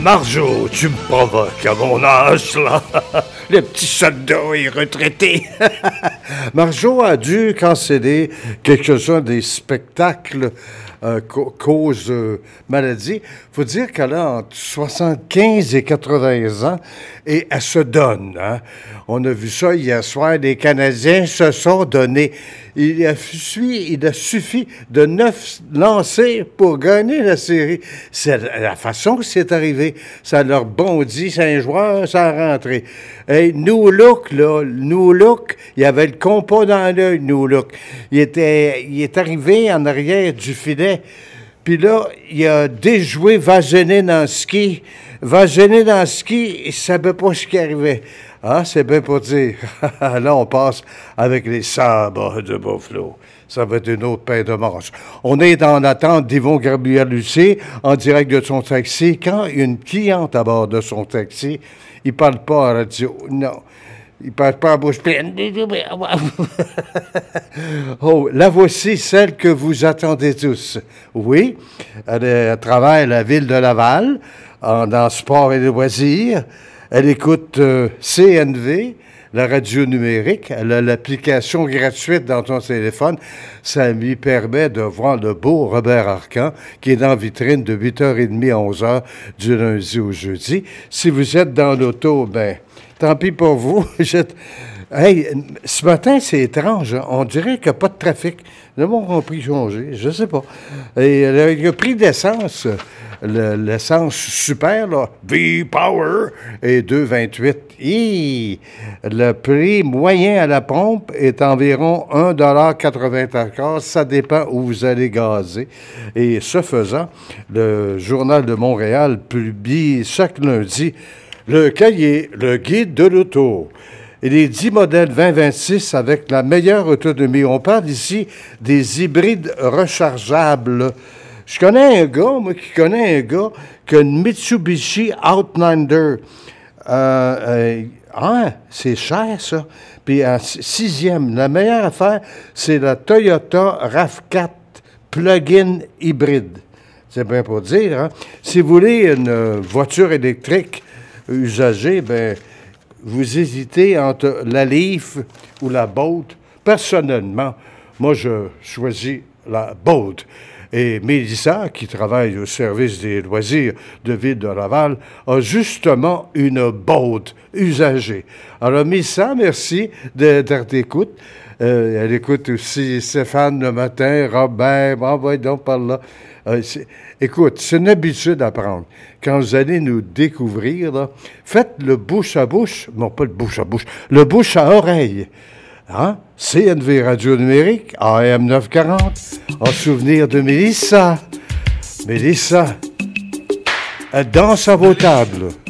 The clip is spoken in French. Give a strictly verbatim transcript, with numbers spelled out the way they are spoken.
Marjo, tu me provoques à mon âge, là. Le petit soldat est retraité. Marjo a dû canceller quelques-uns des spectacles euh, cause euh, maladie. Il faut dire qu'elle a entre soixante-quinze et quatre-vingts ans et elle se donne. Hein? On a vu ça hier soir. Les Canadiens se sont donnés. Il a, suffi, il a suffi de neuf lancers pour gagner la série. C'est la façon que c'est arrivé. Ça leur bondit, c'est un joueur, ça a rentré. Hey, New Look, là, New Look, il y avait le compas dans l'œil, New Look. Il, était, il est arrivé en arrière du filet, puis là, il a déjoué Vagelinski. Vagelinski, il ne savait pas ce qui arrivait. Ah, c'est bien pour dire. Là, on passe avec les sabres de Buffalo. Ça va être une autre paire de manches. On est en attente d'Yvon Gabriel-Lucier en direct de son taxi. Quand une cliente à bord de son taxi, il ne parle pas à la radio. Non. Il ne parle pas à bouche pleine. Oh, la voici, celle que vous attendez tous. Oui, elle, elle travaille à la ville de Laval, en, dans sport et loisirs. Elle écoute euh, C N V, la radio numérique. Elle a l'application gratuite dans ton téléphone. Ça lui permet de voir le beau Robert Arcan qui est dans la vitrine de huit heures trente à onze heures du lundi au jeudi. Si vous êtes dans l'auto, ben tant pis pour vous. Hey, ce matin, c'est étrange. Hein? On dirait qu'il n'y a pas de trafic. Le monde a pris changer, je ne sais pas. Et le, le prix d'essence, le, l'essence super, là, V-Power, est deux virgule vingt-huit. Hi! Le prix moyen à la pompe est environ un dollar quatre-vingt-quatorze. Ça dépend où vous allez gazer. Et ce faisant, le Journal de Montréal publie chaque lundi le cahier, le guide de l'auto. Et les dix modèles vingt vingt-six avec la meilleure autonomie. On parle ici des hybrides rechargeables. Je connais un gars, moi, qui connaît un gars qui a une Mitsubishi Outlander. Euh, euh, ah, c'est cher, ça. Puis en sixième, la meilleure affaire, c'est la Toyota RAV quatre plug-in hybride. C'est bien pour dire, hein? Si vous voulez une voiture électrique usagée, bien, vous hésitez entre la Leaf ou la Bolt. Personnellement, moi, je choisis la Bolt. Et Mélissa, qui travaille au service des loisirs de Ville de Laval, a justement une Bolt usagée. Alors, Mélissa, merci d'être écoute. Euh, elle écoute aussi Stéphane le matin, Robert, envoie donc par là. Euh, c'est, écoute, c'est une habitude à prendre. Quand vous allez nous découvrir, là, faites le bouche à bouche, non pas le bouche à bouche, le bouche à oreille. Hein? C N V Radio Numérique, A M neuf cent quarante, en souvenir de Mélissa. Mélissa, elle danse à vos tables.